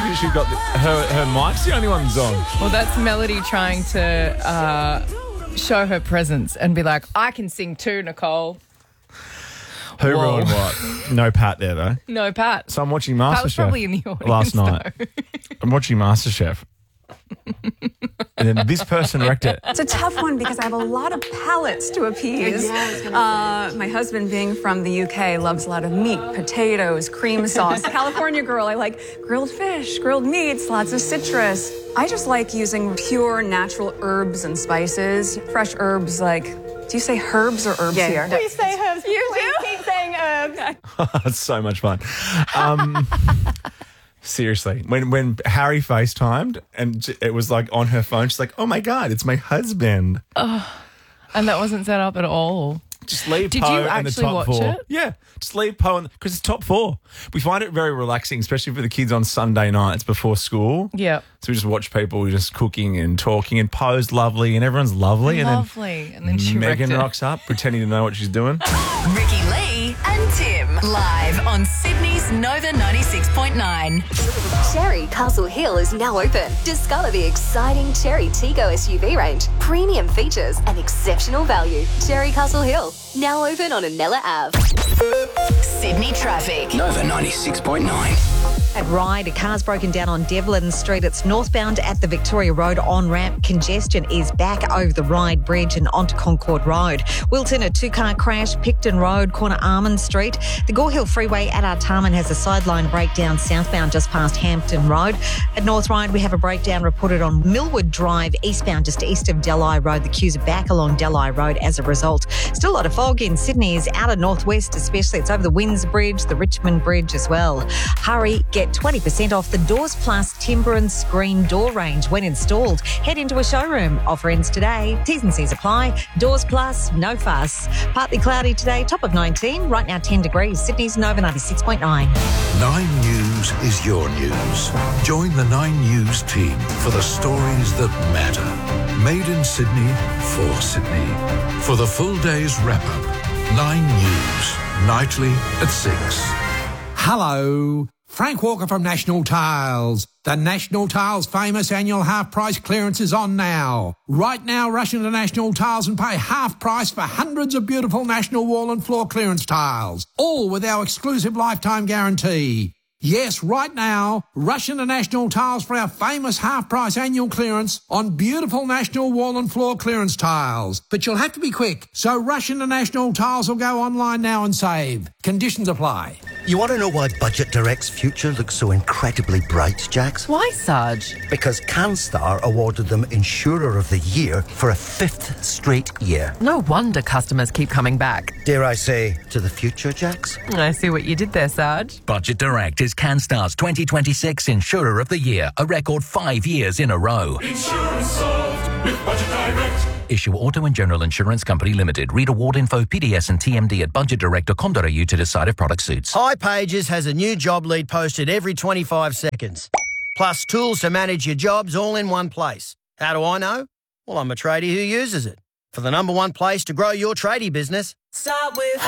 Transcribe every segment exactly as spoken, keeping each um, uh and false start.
that she's got the, her her mic's the only one's on. Well, that's Melody trying to uh, show her presence and be like, I can sing too, Nicole. Who Whoa. ruined what? No Pat there, though. No, Pat. So I'm watching Pat was MasterChef probably in the audience last night. though. I'm watching MasterChef. And then this person wrecked it. It's a tough one because I have a lot of palates to appease. Uh, my husband, being from the U K, loves a lot of meat, potatoes, cream sauce. California girl, I like grilled fish, grilled meats, lots of citrus. I just like using pure natural herbs and spices. Fresh herbs like, do you say herbs or herbs here? We say herbs. You Please do? keep saying herbs. It's so much fun. Um, seriously, when when Harry FaceTimed and it was like on her phone, she's like, "Oh my God, it's my husband." Oh, and that wasn't set up at all. Just leave Did Poe you in the actually top watch four. it? Yeah, just leave Poe because it's top four. We find it very relaxing, especially for the kids on Sunday nights before school. Yeah. So we just watch people just cooking and talking, and Poe's lovely, and everyone's lovely. Lovely. And And then she then wrecked Megan it. rocks up, pretending to know what she's doing. Ricky Lee and Tim live on Sydney's Nova ninety-six point nine. Cherry Castle Hill is now open. Discover the exciting Cherry Tigo S U V range, premium features and exceptional value. Cherry Castle Hill, now open on Anella Avenue. Sydney traffic. Nova ninety-six point nine. At Ryde, a car's broken down on Devlin Street. It's northbound at the Victoria Road on-ramp. Congestion is back over the Ryde Bridge and onto Concord Road. Wilton, a two-car crash, Picton Road, corner Armand Street. The Gore Hill Freeway at Artarmon has a sideline breakdown southbound just past Hampton Road. At North Ryde, we have a breakdown reported on Millwood Drive, eastbound just east of Delhi Road. The queues are back along Delhi Road as a result. Still a lot of fog in Sydney is out of northwest, especially. It's over the Windsor Bridge, the Richmond Bridge as well. Hurry, get twenty percent off the Doors Plus timber and screen door range when installed. Head into a showroom. Offer ends today. T's and C's apply. Doors Plus, no fuss. Partly cloudy today, top of nineteen. Right now ten degrees. Sydney's Nova ninety-six point nine. Nine News is your news. Join the Nine News team for the stories that matter. Made in Sydney, for Sydney. For the full day's wrap-up, Nine News, nightly at six. Hello, Frank Walker from National Tiles. The National Tiles famous annual half-price clearance is on now. Right now, rush into National Tiles and pay half price for hundreds of beautiful National wall and floor clearance tiles, all with our exclusive lifetime guarantee. Yes, right now, rush into National Tiles for our famous half-price annual clearance on beautiful National wall and floor clearance tiles. But you'll have to be quick, so rush into National Tiles or go online now and save. Conditions apply. You want to know why Budget Direct's future looks so incredibly bright, Jax? Why, Sarge? Because CanStar awarded them Insurer of the Year for a fifth straight year. No wonder customers keep coming back. Dare I say, to the future, Jax? I see what you did there, Sarge. Budget Direct is CanStar's twenty twenty-six Insurer of the Year, a record five years in a row. Insurance solved with Budget Direct. Issue Auto and General Insurance Company Limited. Read award info, P D S and T M D at budget direct dot com dot a u to decide if product suits. hipages has a new job lead posted every twenty-five seconds. Plus tools to manage your jobs all in one place. How do I know? Well, I'm a tradie who uses it. For the number one place to grow your tradie business, start with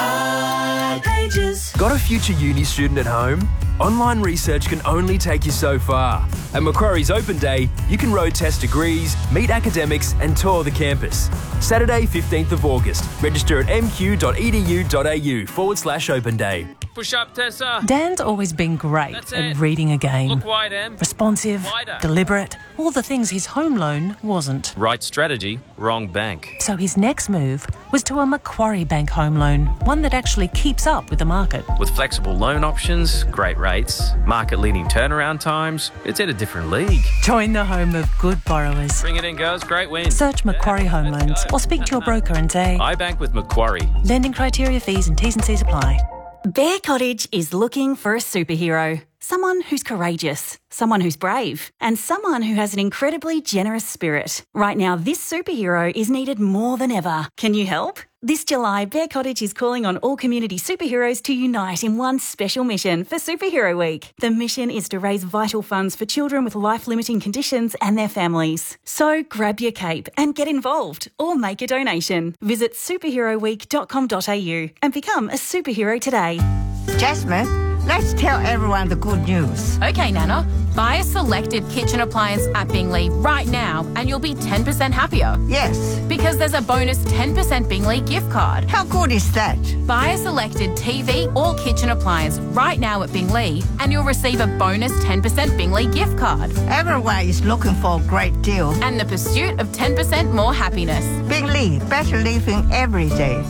hipages. Got a future uni student at home? Online research can only take you so far. At Macquarie's Open Day, you can road test degrees, meet academics and tour the campus. Saturday, fifteenth of August. Register at mq.edu.au forward slash open day. Push up, Tessa. Dan's always been great That's at it. reading a game. Look wide, Em. Responsive, Wider. deliberate, all the things his home loan wasn't. Right strategy, wrong bank. So his next move was to a Macquarie Bank home loan, one that actually keeps up with the market. With flexible loan options, great rates, market-leading turnaround times, it's in a different league. Join the home of good borrowers. Bring it in, girls. Great win. Search Macquarie Home Loans or speak to your broker and say, I bank with Macquarie. lending criteria, fees and T's and C's apply. Bear Cottage is looking for a superhero. Someone who's courageous, someone who's brave, and someone who has an incredibly generous spirit. Right now, this superhero is needed more than ever. Can you help? This July, Bear Cottage is calling on all community superheroes to unite in one special mission for Superhero Week. The mission is to raise vital funds for children with life-limiting conditions and their families. So grab your cape and get involved or make a donation. Visit superhero week dot com dot a u and become a superhero today. Jasmine, let's tell everyone the good news. Okay, Nana. Buy a selected kitchen appliance at Bingley right now and you'll be ten percent happier. Yes. Because there's a bonus ten percent Bingley gift card. How good is that? Buy a selected T V or kitchen appliance right now at Bingley and you'll receive a bonus ten percent Bingley gift card. Everyone is looking for a great deal. And the pursuit of ten percent more happiness. Bingley, better living every day.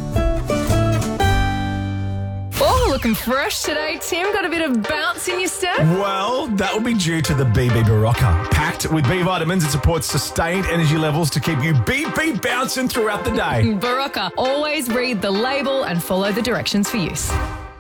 Oh, looking fresh today, Tim. Got a bit of bounce in your step? Well, that will be due to the B B Barocca. Packed with B vitamins, it supports sustained energy levels to keep you B B bouncing throughout the day. Barocca. Always read the label and follow the directions for use.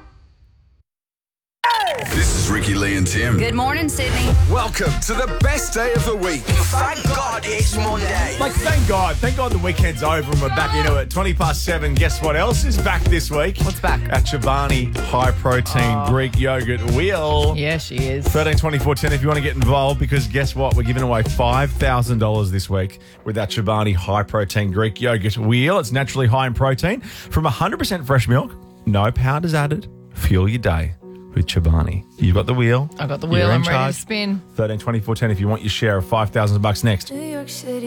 This is Ricky Lee and Tim. Good morning, Sydney. Welcome to the best day of the week. Thank God it's Monday. Like, thank God. Thank God the weekend's over and we're back into it. twenty past seven. Guess what else is back this week? What's back? At Chobani High Protein Oh. Greek Yogurt Wheel. Yeah, she is. thirteen twenty-four ten if you want to get involved, because guess what? We're giving away five thousand dollars this week with that Chobani High Protein Greek Yogurt Wheel. It's naturally high in protein from one hundred percent fresh milk. No powders added. Fuel your day with Chobani. You've got the wheel. I got the wheel. You're in I'm ready charge. to spin. thirteen twenty-four ten if you want your share of five thousand bucks next. New York City.